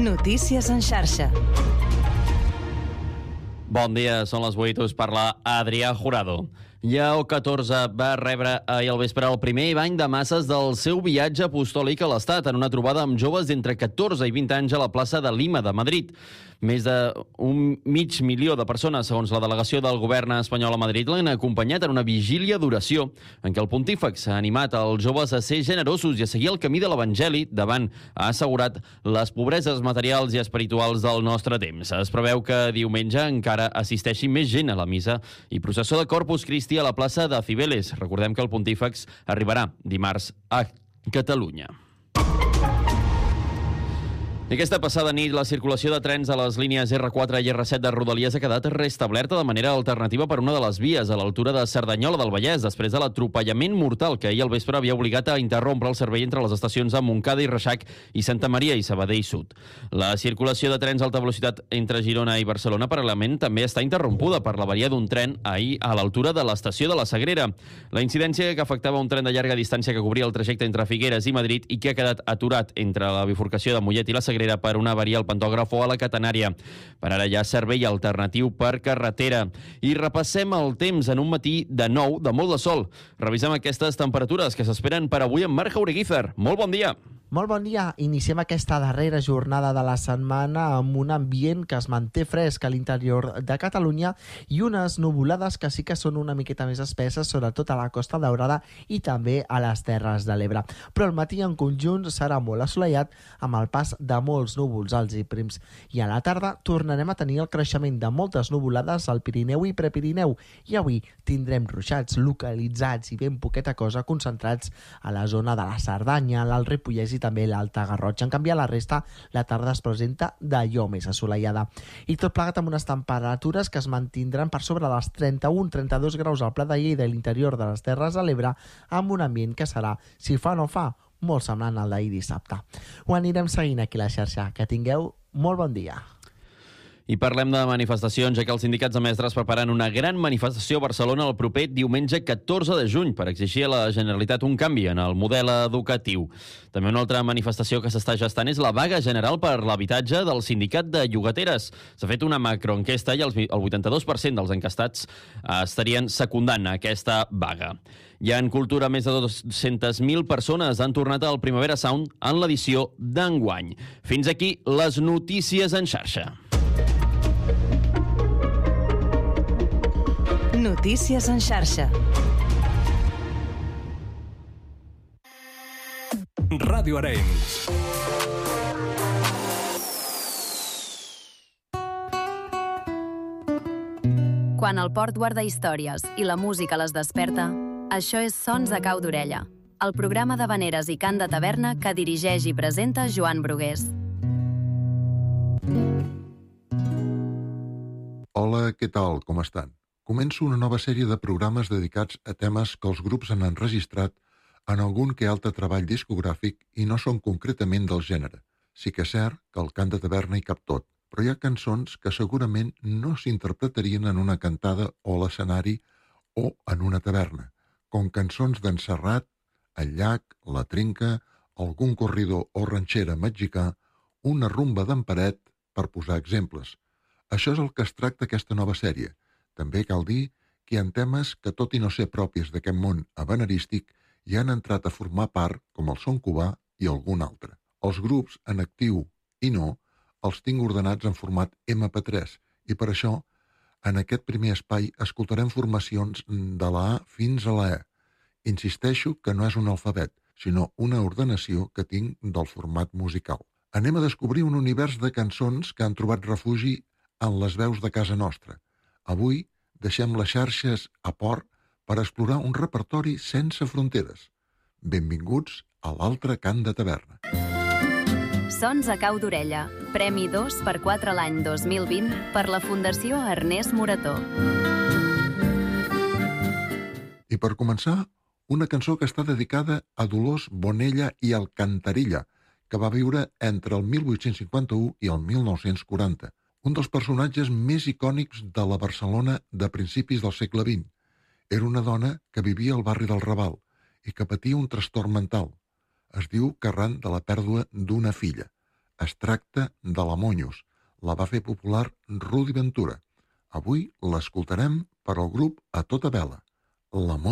Notícies en xarxa. Bon dia, són les 8, us parla Adrià Jurado. Lleó XIV va rebre ahir al vespre el primer bany de masses del seu viatge apostòlic a l'Estat en una trobada amb joves d'entre 14 i 20 anys a la plaça de Lima de Madrid. Més d'1,5 milió de persones, segons la delegació del govern espanyol a Madrid, l'han acompanyat en una vigília d'oració en què el pontífex ha animat els joves a ser generosos i a seguir el camí de l'Evangeli davant, ha assegurat, les pobreses materials i espirituals del nostre temps. Es preveu que diumenge encara assisteixi més gent a la missa i processó de Corpus Christi a la plaça de Cibeles. Recordem que el pontífex arribarà dimarts a Catalunya. I aquesta passada nit, la circulació de trens a les línies R4 i R7 de Rodalies ha quedat restablerta de manera alternativa per una de les vies a l'altura de Cerdanyola del Vallès, després de l'atropellament mortal que ahir al vespre havia obligat a interrompre el servei entre les estacions de Montcada i Reixac i Santa Maria i Sabadell Sud. La circulació de trens a alta velocitat entre Girona i Barcelona, paral·lelament, també està interrompuda per l'avaria d'un tren ahir a l'altura de l'estació de la Sagrera. La incidència que afectava un tren de llarga distància que cobria el trajecte entre Figueres i Madrid i que ha quedat aturat entre la bifurcació de Mollet i la Sagrera per una avaria al pantògraf o a la catenària. Per ara hi ha servei alternatiu per carretera. I repassem el temps en un matí de nou, de molt de sol. Revisem aquestes temperatures que s'esperen per avui amb Marc Jaureguízar. Molt bon dia! Molt bon dia. Iniciem aquesta darrera jornada de la setmana amb un ambient que es manté fresc a l'interior de Catalunya i unes nuvolades que sí que són una miqueta més espesses, sobretot a la Costa Daurada i també a les Terres de l'Ebre. Però el matí en conjunt serà molt assolellat amb el pas de molts núvols alts i prims. I a la tarda tornarem a tenir el creixement de moltes nuvolades al Pirineu i Prepirineu. I avui tindrem ruixats localitzats i ben poqueta cosa concentrats a la zona de la Cerdanya, l'Alt Ripollès i també l'Alta Garrotxa. En canvi, a la resta, la tarda es presenta d'allò més assolellada. I tot plegat amb unes temperatures que es mantindran per sobre dels 31-32 graus al Pla de Lleida i l'interior de les Terres de l'Ebre, amb un ambient que serà, si fa no fa, molt semblant al d'ahir dissabte. Ho anirem seguint aquí a la xarxa. Que tingueu molt bon dia. I parlem de manifestacions, ja que els sindicats de mestres preparen una gran manifestació a Barcelona el proper diumenge 14 de juny per exigir a la Generalitat un canvi en el model educatiu. També una altra manifestació que s'està gestant és la vaga general per l'habitatge del sindicat de llogateres. S'ha fet una macroenquesta i el 82% dels encastats estarien secundant aquesta vaga. I en cultura, més de 200.000 persones han tornat al Primavera Sound en l'edició d'enguany. Fins aquí les notícies en xarxa. Notícies en xarxa. Ràdio Arenys. Quan el port guarda històries i la música les desperta, això és Sons de cau d'orella, el programa d'havaneres i cant de taverna que dirigeix i presenta Joan Brugués. Hola, què tal? Com estan? Començo una nova sèrie de programes dedicats a temes que els grups han enregistrat en algun que altre treball discogràfic i no són concretament del gènere. Sí que és cert que el cant de taverna hi cap tot, però hi ha cançons que segurament no s'interpretarien en una cantada o a l'escenari o en una taverna, com cançons d'en Serrat, El llac, La trinca, algun corridor o ranxera mexicà, una rumba d'en Paret, per posar exemples. Això és el que es tracta aquesta nova sèrie. També cal dir que hi ha temes que, tot i no ser propis d'aquest món havanerístic, hi han entrat a formar part, com el son cubà i algun altre. Els grups, en actiu i no, els tinc ordenats en format MP3 i per això, en aquest primer espai, escoltarem formacions de la A fins a la E. Insisteixo que no és un alfabet, sinó una ordenació que tinc del format musical. Anem a descobrir un univers de cançons que han trobat refugi en les veus de casa nostra. Avui deixem les xarxes a port per explorar un repertori sense fronteres. Benvinguts a l'altre cant de taverna. Sons a cau d'orella, Premi 2x4 l'any 2020 per la Fundació Ernest Morató. I per començar, una cançó que està dedicada a Dolors Bonella i Alcantarilla, que va viure entre el 1851 i el 1940. Un dels personatges més icònics de la Barcelona de principis del segle XX. Era una dona que vivia al barri del Raval i que patia un trastorn mental. Es diu que arran de la pèrdua d'una filla. Es tracta de la Monyos. La va fer popular Rudi Ventura. Avui l'escoltarem per al grup A Tota Vela. La